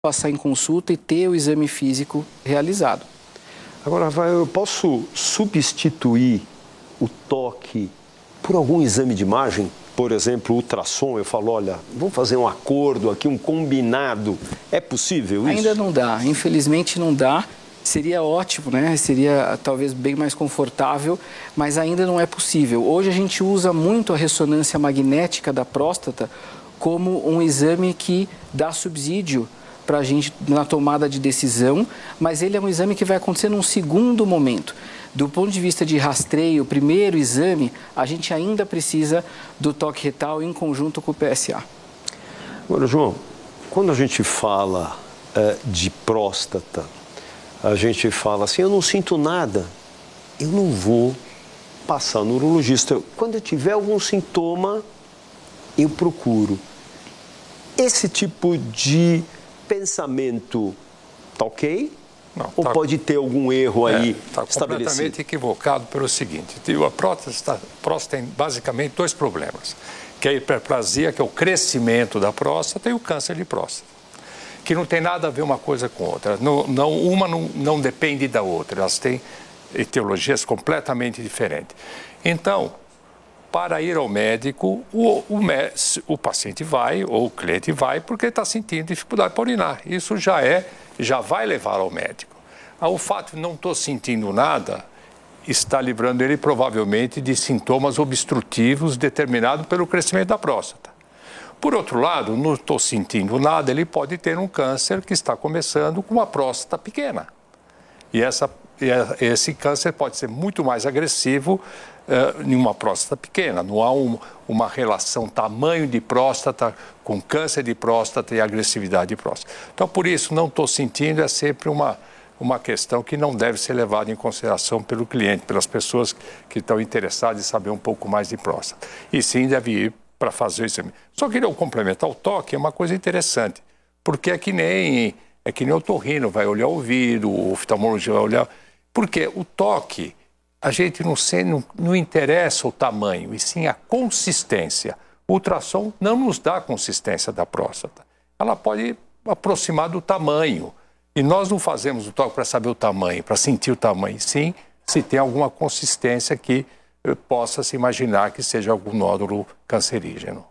passar em consulta e ter o exame físico realizado. Agora, Rafael, eu posso substituir o toque por algum exame de imagem? Por exemplo, ultrassom, eu falo, olha, vamos fazer um acordo aqui, um combinado. É possível isso? Ainda não dá, infelizmente não dá. Seria ótimo, né? Seria talvez bem mais confortável, mas ainda não é possível. Hoje a gente usa muito a ressonância magnética da próstata como um exame que dá subsídio para a gente na tomada de decisão, mas ele é um exame que vai acontecer num segundo momento. Do ponto de vista de rastreio, o primeiro exame, a gente ainda precisa do toque retal em conjunto com o PSA. Agora, João, quando a gente fala de próstata, a gente fala assim, eu não sinto nada, eu não vou passar no urologista. Quando eu tiver algum sintoma, eu procuro. Esse tipo de pensamento está ok? Não, ou pode ter algum erro aí está estabelecido? Completamente equivocado pelo seguinte, a próstata tem basicamente dois problemas, que é a hiperplasia, que é o crescimento da próstata, e o câncer de próstata, que não tem nada a ver uma coisa com outra. Uma não depende da outra, elas têm etiologias completamente diferentes. Então, para ir ao médico, o paciente vai, ou o cliente vai, porque está sentindo dificuldade para urinar. Isso já vai levar ao médico. O fato de não estou sentindo nada está livrando ele provavelmente de sintomas obstrutivos determinados pelo crescimento da próstata. Por outro lado, não estou sentindo nada, ele pode ter um câncer que está começando com uma próstata pequena. E esse câncer pode ser muito mais agressivo em uma próstata pequena. Não há uma relação tamanho de próstata com câncer de próstata e agressividade de próstata. Então, por isso, não estou sentindo, é sempre uma questão que não deve ser levada em consideração pelo cliente, pelas pessoas que estão interessadas em saber um pouco mais de próstata. E sim, deve ir para fazer o exame. Só queria complementar o toque, é uma coisa interessante, porque é que nem o otorrino vai olhar o ouvido, o oftalmologista vai olhar... Porque o toque, a gente não interessa o tamanho, e sim a consistência. O ultrassom não nos dá a consistência da próstata. Ela pode aproximar do tamanho. E nós não fazemos o toque para saber o tamanho, para sentir o tamanho. Sim, se tem alguma consistência que possa se imaginar que seja algum nódulo cancerígeno.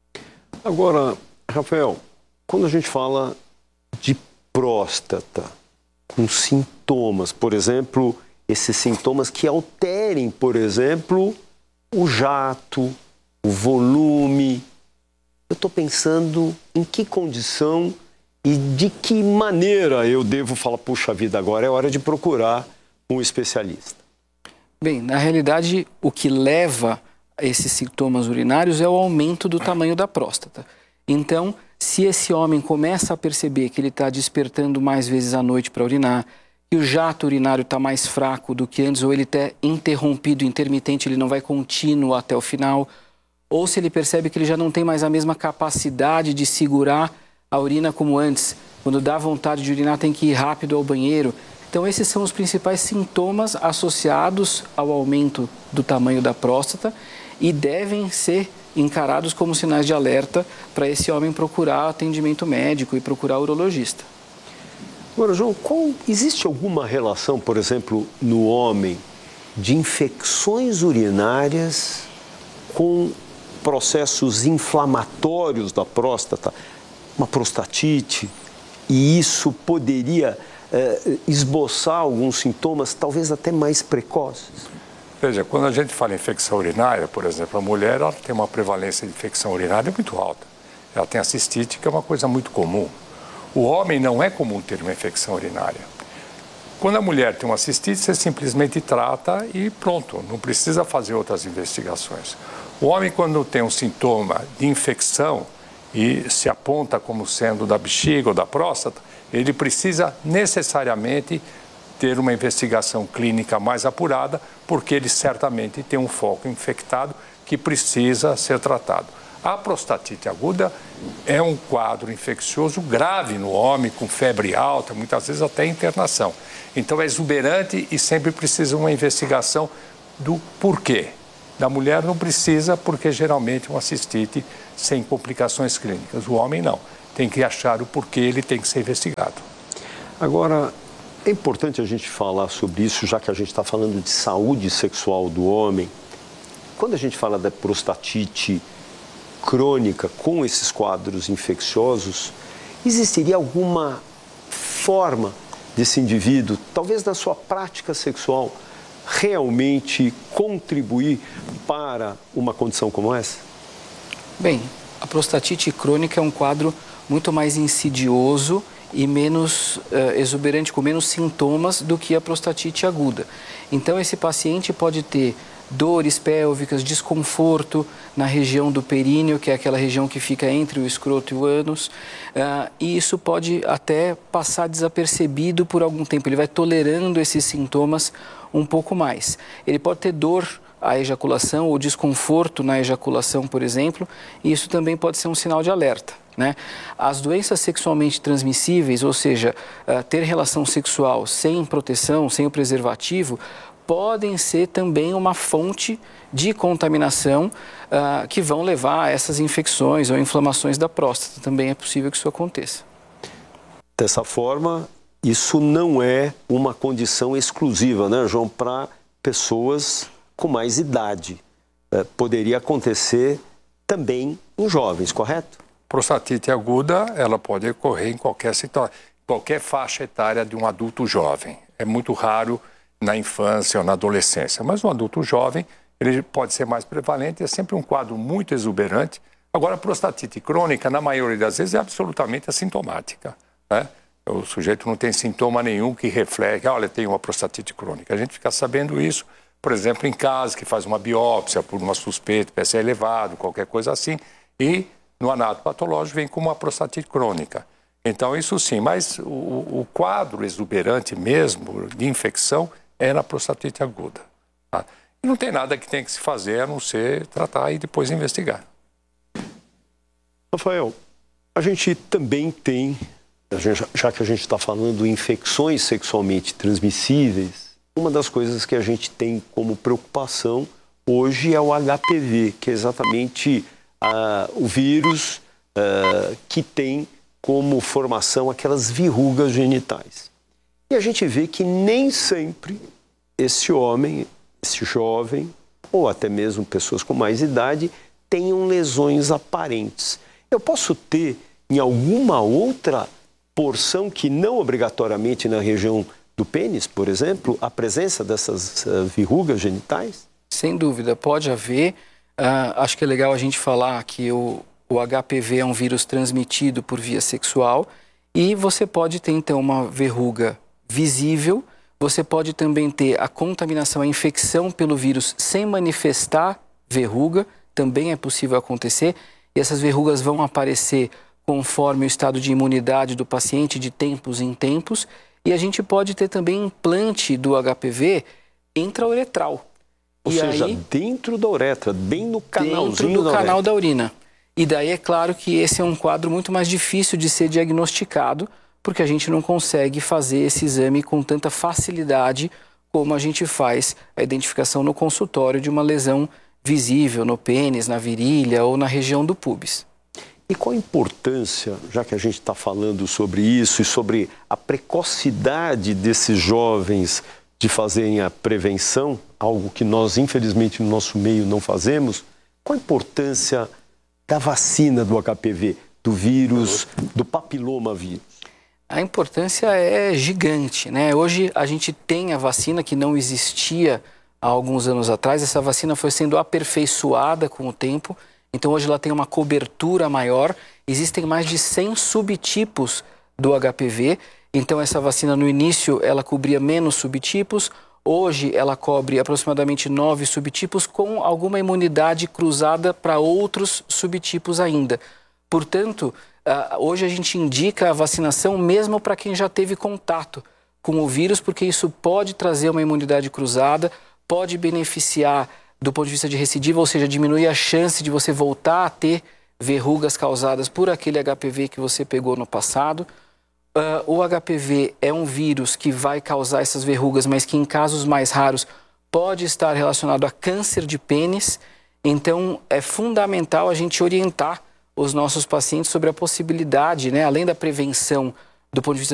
Agora, Rafael, quando a gente fala de próstata com sintomas, por exemplo, esses sintomas que alterem, por exemplo, o jato, o volume, eu estou pensando em que condição e de que maneira eu devo falar, puxa vida, agora é hora de procurar um especialista. Bem, na realidade, o que leva a esses sintomas urinários é o aumento do tamanho da próstata. Então, se esse homem começa a perceber que ele está despertando mais vezes à noite para urinar, que o jato urinário está mais fraco do que antes, ou ele está interrompido, intermitente, ele não vai contínuo até o final, ou se ele percebe que ele já não tem mais a mesma capacidade de segurar a urina como antes, quando dá vontade de urinar tem que ir rápido ao banheiro. Então esses são os principais sintomas associados ao aumento do tamanho da próstata e devem ser encarados como sinais de alerta para esse homem procurar atendimento médico e procurar urologista. Agora, João, existe alguma relação, por exemplo, no homem, de infecções urinárias com processos inflamatórios da próstata, uma prostatite, e isso poderia esboçar alguns sintomas, talvez até mais precoces? Veja, quando a gente fala em infecção urinária, por exemplo, a mulher ela tem uma prevalência de infecção urinária muito alta. Ela tem a cistite, que é uma coisa muito comum. O homem não é comum ter uma infecção urinária. Quando a mulher tem uma cistite, você simplesmente trata e pronto, não precisa fazer outras investigações. O homem, quando tem um sintoma de infecção e se aponta como sendo da bexiga ou da próstata, ele precisa necessariamente ter uma investigação clínica mais apurada, porque ele certamente tem um foco infectado que precisa ser tratado. A prostatite aguda é um quadro infeccioso grave no homem, com febre alta, muitas vezes até internação. Então é exuberante e sempre precisa uma investigação do porquê. Da mulher não precisa, porque geralmente é uma cistite sem complicações clínicas. O homem não. tem que achar o porquê, ele tem que ser investigado. Agora, é importante a gente falar sobre isso, já que a gente está falando de saúde sexual do homem. Quando a gente fala da prostatite crônica com esses quadros infecciosos, existiria alguma forma desse indivíduo, talvez na sua prática sexual, realmente contribuir para uma condição como essa? Bem, a prostatite crônica é um quadro muito mais insidioso e menos exuberante, com menos sintomas do que a prostatite aguda. Então, esse paciente pode ter dores pélvicas, desconforto na região do períneo, que é aquela região que fica entre o escroto e o ânus, e isso pode até passar desapercebido por algum tempo. Ele vai tolerando esses sintomas um pouco mais. Ele pode ter dor à ejaculação ou desconforto na ejaculação, por exemplo, e isso também pode ser um sinal de alerta, né? As doenças sexualmente transmissíveis, ou seja, ter relação sexual sem proteção, sem o preservativo, podem ser também uma fonte de contaminação que vão levar a essas infecções ou inflamações da próstata. Também é possível que isso aconteça. Dessa forma, isso não é uma condição exclusiva, né, João, para pessoas com mais idade. Poderia acontecer também em jovens, correto? Prostatite aguda, ela pode ocorrer em qualquer faixa etária de um adulto jovem. É muito raro na infância ou na adolescência, mas um adulto jovem, ele pode ser mais prevalente, é sempre um quadro muito exuberante. Agora, a prostatite crônica, na maioria das vezes, é absolutamente assintomática, né? O sujeito não tem sintoma nenhum que reflete, olha, tem uma prostatite crônica. A gente fica sabendo isso, por exemplo, em casa, que faz uma biópsia por uma suspeita, PSA elevado, qualquer coisa assim, e no anato patológico vem como uma prostatite crônica. Então, isso sim, mas o quadro exuberante mesmo de infecção é na prostatite aguda. Tá? E não tem nada que tem que se fazer a não ser tratar e depois investigar. Rafael, a gente também tem, já que a gente está falando de infecções sexualmente transmissíveis, uma das coisas que a gente tem como preocupação hoje é o HPV, que é exatamente o vírus que tem como formação aquelas verrugas genitais. E a gente vê que nem sempre esse homem, esse jovem, ou até mesmo pessoas com mais idade, tenham lesões aparentes. Eu posso ter em alguma outra porção que não obrigatoriamente na região do pênis, por exemplo, a presença dessas verrugas genitais? Sem dúvida, pode haver. Acho que é legal a gente falar que o HPV é um vírus transmitido por via sexual e você pode ter então uma verruga visível, você pode também ter a contaminação, a infecção pelo vírus sem manifestar verruga, também é possível acontecer, e essas verrugas vão aparecer conforme o estado de imunidade do paciente de tempos em tempos, e a gente pode ter também implante do HPV intrauretral. Ou seja, dentro da uretra, bem no canalzinho dentro do canal da urina. E daí é claro que esse é um quadro muito mais difícil de ser diagnosticado, porque a gente não consegue fazer esse exame com tanta facilidade como a gente faz a identificação no consultório de uma lesão visível no pênis, na virilha ou na região do púbis. E qual a importância, já que a gente está falando sobre isso e sobre a precocidade desses jovens de fazerem a prevenção, algo que nós, infelizmente, no nosso meio não fazemos, qual a importância da vacina do HPV, do vírus, do papiloma vírus? A importância é gigante, né? Hoje a gente tem a vacina que não existia há alguns anos atrás. Essa vacina foi sendo aperfeiçoada com o tempo. Então hoje ela tem uma cobertura maior. Existem mais de 100 subtipos do HPV. Então essa vacina no início ela cobria menos subtipos. Hoje ela cobre aproximadamente 9 subtipos com alguma imunidade cruzada para outros subtipos ainda. Portanto, hoje a gente indica a vacinação mesmo para quem já teve contato com o vírus, porque isso pode trazer uma imunidade cruzada, pode beneficiar do ponto de vista de recidiva, ou seja, diminuir a chance de você voltar a ter verrugas causadas por aquele HPV que você pegou no passado. O HPV é um vírus que vai causar essas verrugas, mas que em casos mais raros pode estar relacionado a câncer de pênis. Então é fundamental a gente orientar os nossos pacientes sobre a possibilidade, né, além da prevenção do ponto de vista